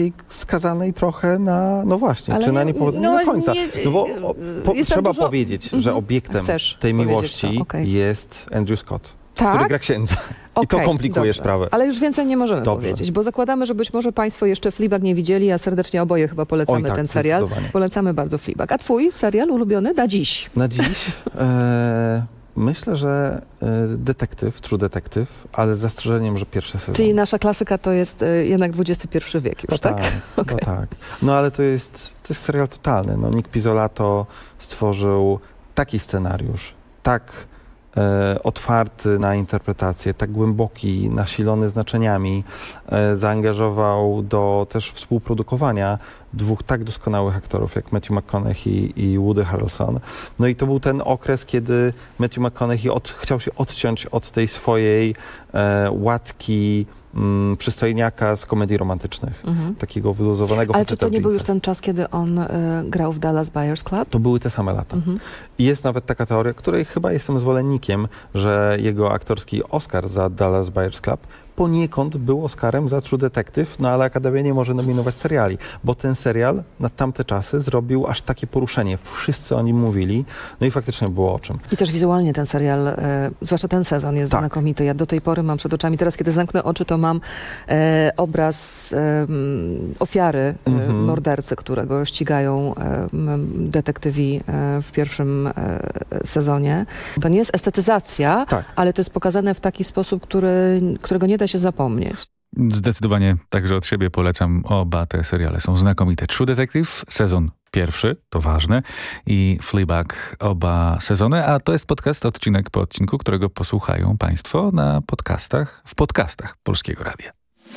takiej skazanej trochę na, no właśnie, Ale czy na niepowodzenie do końca. No bo jest tam trzeba dużo- powiedzieć, że obiektem Chcesz tej powiedzieć miłości to, okej. jest Andrew Scott, Tak? który gra księdza. I to Okej, komplikuje dobrze. sprawę. Ale już więcej nie możemy Dobrze. powiedzieć, bo zakładamy, że być może Państwo jeszcze Fleabag nie widzieli, a serdecznie oboje chyba polecamy Oj, tak, ten serial. zdecydowanie. Polecamy bardzo Fleabag. A twój serial ulubiony na dziś? Na dziś myślę, że detektyw, True Detective, ale z zastrzeżeniem, że pierwszy sezon. Czyli nasza klasyka to jest jednak XXI wiek już, tak? No tak. No ale to jest serial totalny. No, Nick Pizzolatto stworzył taki scenariusz, tak otwarty na interpretację, tak głęboki, nasilony znaczeniami, zaangażował do też współprodukowania dwóch tak doskonałych aktorów jak Matthew McConaughey i Woody Harrelson. No i to był ten okres, kiedy Matthew McConaughey chciał się odciąć od tej swojej łatki przystojniaka z komedii romantycznych. Takiego wyluzowanego Ale czy to nie był już faceta w ten czas, kiedy on grał w Dallas Buyers Club? To były te same lata. I jest nawet taka teoria, której chyba jestem zwolennikiem, że jego aktorski Oscar za Dallas Buyers Club poniekąd był Oscarem za True Detective, no ale Akademia nie może nominować seriali, bo ten serial na tamte czasy zrobił aż takie poruszenie. Wszyscy o nim mówili, no i faktycznie było o czym. I też wizualnie ten serial, zwłaszcza ten sezon jest Tak. znakomity. Ja do tej pory mam przed oczami, teraz kiedy zamknę oczy, to mam obraz ofiary mordercy, którego ścigają detektywi w pierwszym sezonie. To nie jest estetyzacja, Tak. ale to jest pokazane w taki sposób, którego nie da się zapomnieć. Zdecydowanie także od siebie polecam. Oba te seriale są znakomite. True Detective, sezon pierwszy, to ważne, i Fleabag, oba sezony, a to jest podcast odcinek po odcinku, którego posłuchają Państwo w podcastach Polskiego Radia.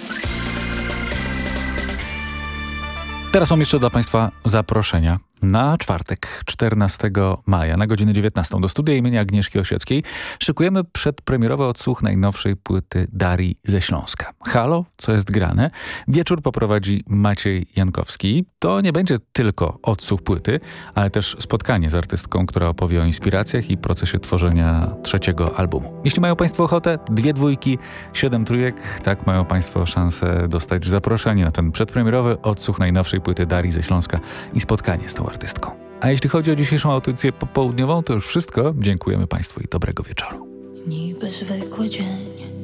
Teraz mam jeszcze dla Państwa zaproszenia na czwartek, 14 maja, na godzinę 19 do studia imienia Agnieszki Osieckiej. Szykujemy przedpremierowy odsłuch najnowszej płyty Darii ze Śląska. Halo, co jest grane? Wieczór poprowadzi Maciej Jankowski. To nie będzie tylko odsłuch płyty, ale też spotkanie z artystką, która opowie o inspiracjach i procesie tworzenia trzeciego albumu. Jeśli mają Państwo ochotę, 2 dwójki, 7 trójek, tak mają Państwo szansę dostać zaproszenie na ten przedpremierowy odsłuch najnowszej płyty Darii ze Śląska i spotkanie z tą artystką. A jeśli chodzi o dzisiejszą audycję popołudniową, to już wszystko. Dziękujemy Państwu i dobrego wieczoru. Niby zwykły dzień,